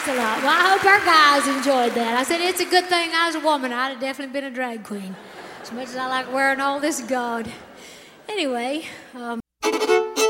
Thanks a lot. Well, I hope our guys enjoyed that. I said it's a good thing I was a woman. I'd have definitely been a drag queen. As much as I like wearing all this gaud. Anyway,